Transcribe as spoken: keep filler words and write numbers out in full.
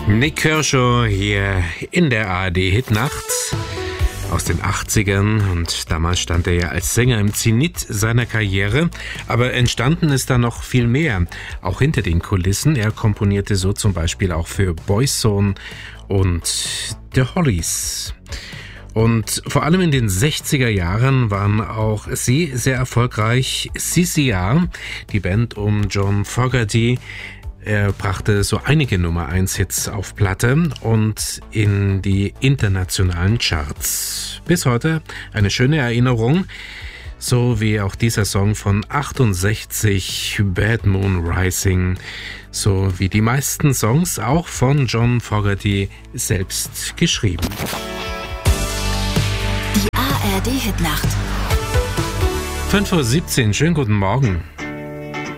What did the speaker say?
Nik Kershaw hier in der A R D Hitnacht aus den achtzigern, und damals stand er ja als Sänger im Zenit seiner Karriere, aber entstanden ist da noch viel mehr, auch hinter den Kulissen. Er komponierte so zum Beispiel auch für Boyzone und The Hollies. Und vor allem in den sechziger Jahren waren auch sie sehr erfolgreich. C C R, die Band um John Fogerty. Er brachte so einige Nummer eins Hits auf Platte und in die internationalen Charts. Bis heute eine schöne Erinnerung, so wie auch dieser Song von achtundsechzig, Bad Moon Rising, so wie die meisten Songs auch von John Fogerty selbst geschrieben. Die A R D Hitnacht. fünf Uhr siebzehn, schönen guten Morgen.